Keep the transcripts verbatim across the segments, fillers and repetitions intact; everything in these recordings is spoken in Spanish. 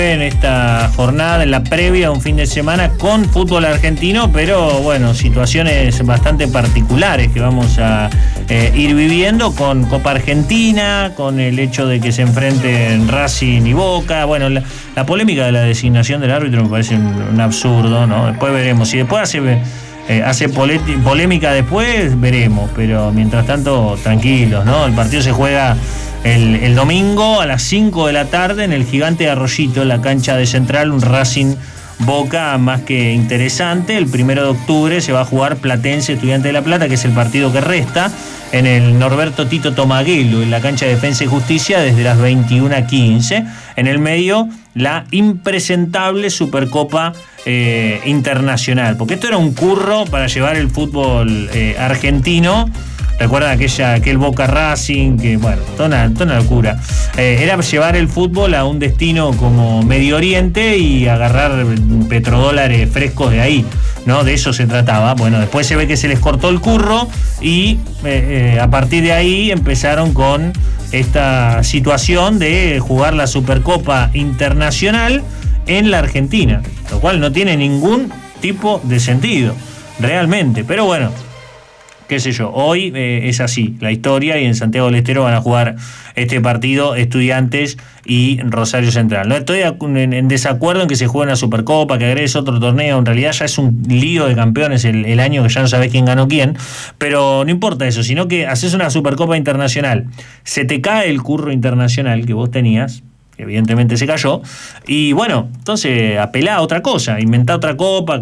En esta jornada, en la previa a un fin de semana con fútbol argentino, pero bueno, situaciones bastante particulares que vamos a eh, ir viviendo con Copa Argentina, con el hecho de que se enfrenten Racing y Boca. Bueno, la, la polémica de la designación del árbitro me parece un, un absurdo, ¿no? Después veremos. Si después hace, eh, hace polémica después, veremos. Pero mientras tanto, tranquilos, ¿no? El partido se juega El, el domingo a las cinco de la tarde en el Gigante de Arroyito, en la cancha de Central, un Racing Boca más que interesante. El primero de octubre se va a jugar Platense Estudiante de La Plata, que es el partido que resta, en el Norberto Tito Tomaguelo, en la cancha de Defensa y Justicia, desde las veintiuna quince. En el medio, la impresentable Supercopa eh, Internacional, porque esto era un curro para llevar el fútbol eh, argentino. Recuerdan aquella, aquel Boca Racing, que bueno, toda una, toda una locura. Eh, era llevar el fútbol a un destino como Medio Oriente y agarrar petrodólares frescos de ahí, ¿no? De eso se trataba. Bueno, después se ve que se les cortó el curro y eh, eh, a partir de ahí empezaron con esta situación de jugar la Supercopa Internacional en la Argentina, lo cual no tiene ningún tipo de sentido, realmente. Pero bueno, qué sé yo, hoy eh, es así la historia, y en Santiago del Estero van a jugar este partido Estudiantes y Rosario Central. No estoy en, en desacuerdo en que se juegue una Supercopa, que agregues otro torneo. En realidad ya es un lío de campeones el, el año, que ya no sabés quién ganó quién, pero no importa eso, sino que haces una Supercopa Internacional, se te cae el curro internacional que vos tenías, evidentemente se cayó, y bueno, entonces apelá a otra cosa, inventá otra copa.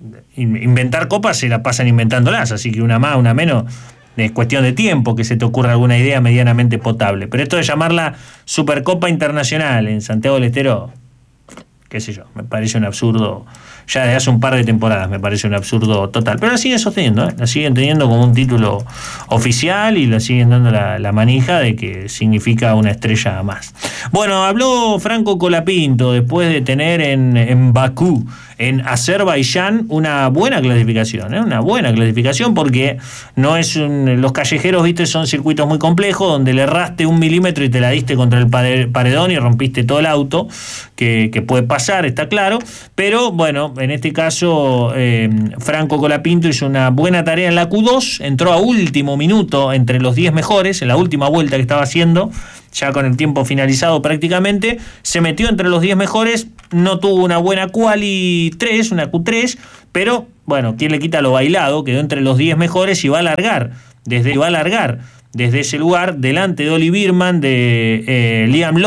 Inventar copas se la pasan inventándolas, así que una más, una menos, es cuestión de tiempo que se te ocurra alguna idea medianamente potable. Pero esto de llamarla Supercopa Internacional en Santiago del Estero, qué sé yo, me parece un absurdo. Ya desde hace un par de temporadas me parece un absurdo total. Pero la siguen sosteniendo, ¿eh? La siguen teniendo como un título oficial y la siguen dando la, la manija de que significa una estrella más. Bueno, habló Franco Colapinto después de tener en, en Bakú, en Azerbaiyán, una buena clasificación, ¿eh? Una buena clasificación, porque no es un, los callejeros, viste, son circuitos muy complejos donde le erraste un milímetro y te la diste contra el paredón y rompiste todo el auto, que, que puede pasar, está claro. Pero bueno, en este caso eh, Franco Colapinto hizo una buena tarea en la Q dos, entró a último minuto entre los diez mejores, en la última vuelta que estaba haciendo, ya con el tiempo finalizado prácticamente, se metió entre los diez mejores, no tuvo una buena quali tres, una Q tres, pero bueno, quién le quita lo bailado, quedó entre los diez mejores y va a largar, desde, va a largar desde ese lugar, delante de Oli Birman, de eh, Liam